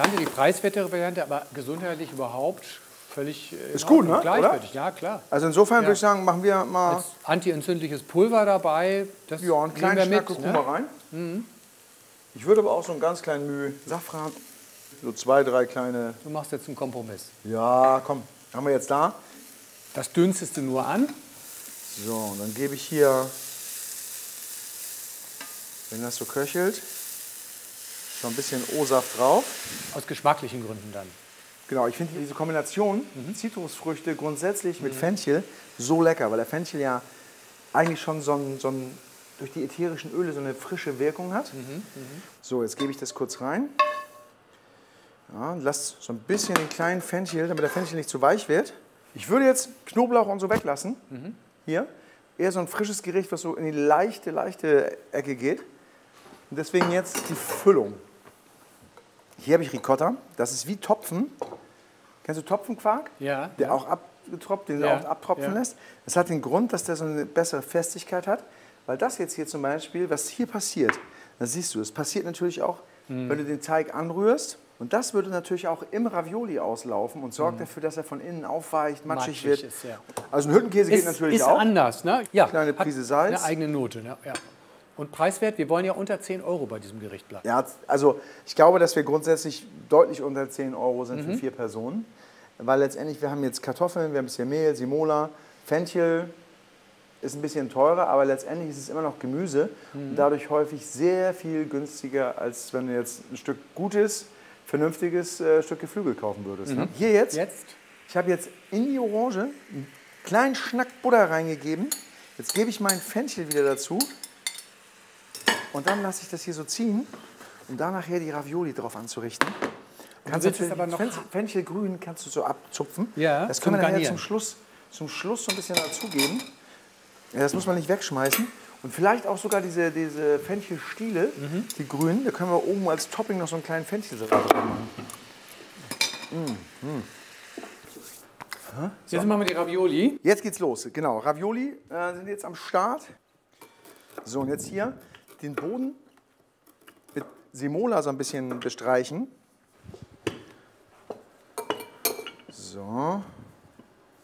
Die preiswertere Variante, aber gesundheitlich überhaupt völlig ist gut, ne? Gleichwertig. Ja, klar. Also insofern würde ich sagen, machen wir mal als antientzündliches Pulver dabei. Das ja, einen kleinen Schnack mit, mal rein. Mhm. Ich würde aber auch so einen ganz kleinen Mühe Safran, so 2, 3 kleine. Du machst jetzt einen Kompromiss. Ja, komm, haben wir jetzt da. Das dünstest du nur an. So, und dann gebe ich hier, wenn das so köchelt, schon ein bisschen O-Saft drauf. Aus geschmacklichen Gründen dann. Genau, ich finde diese Kombination Zitrusfrüchte grundsätzlich mit Fenchel so lecker, weil der Fenchel ja eigentlich schon so ein durch die ätherischen Öle so eine frische Wirkung hat. So, jetzt gebe ich das kurz rein. Ja, lasst so ein bisschen den kleinen Fenchel, damit der Fenchel nicht zu weich wird. Ich würde jetzt Knoblauch und so weglassen. Hier. Eher so ein frisches Gericht, was so in die leichte Ecke geht. Und deswegen jetzt die Füllung. Hier habe ich Ricotta. Das ist wie Topfen. Kennst du Topfenquark? Ja. Der auch abgetropft, den auch abtropfen lässt. Das hat den Grund, dass der so eine bessere Festigkeit hat. Weil das jetzt hier zum Beispiel, was hier passiert, das siehst du, es passiert natürlich auch, wenn du den Teig anrührst. Und das würde natürlich auch im Ravioli auslaufen und sorgt dafür, dass er von innen aufweicht, matschig wird. Ist, ja. Also ein Hüttenkäse geht natürlich auch. Ist anders, ne? Ja. Kleine Prise Salz. Eine eigene Note, ne? Ja. Und preiswert, wir wollen ja unter 10 € bei diesem Gericht bleiben. Ja, also ich glaube, dass wir grundsätzlich deutlich unter 10 € sind für 4 Personen. Weil letztendlich, wir haben jetzt Kartoffeln, wir haben ein bisschen Mehl, Simola, Fenchel ist ein bisschen teurer, aber letztendlich ist es immer noch Gemüse und dadurch häufig sehr viel günstiger, als wenn du jetzt ein Stück gutes, vernünftiges Stück Geflügel kaufen würdest. Ne? Hier jetzt, ich habe jetzt in die Orange einen kleinen Schnack Butter reingegeben. Jetzt gebe ich meinen Fenchel wieder dazu und dann lasse ich das hier so ziehen, um da nachher die Ravioli drauf anzurichten. Kannst du aber noch Fenchelgrün kannst du so abzupfen. Ja, das können wir nachher zum Schluss so ein bisschen dazugeben. Ja, das muss man nicht wegschmeißen. Und vielleicht auch sogar diese Fenchelstiele, die grünen, da können wir oben als Topping noch so einen kleinen Fenchelsalat machen. So. Jetzt machen wir die Ravioli. Jetzt geht's los, genau. Ravioli sind jetzt am Start. So, und jetzt hier den Boden mit Simola so ein bisschen bestreichen. So.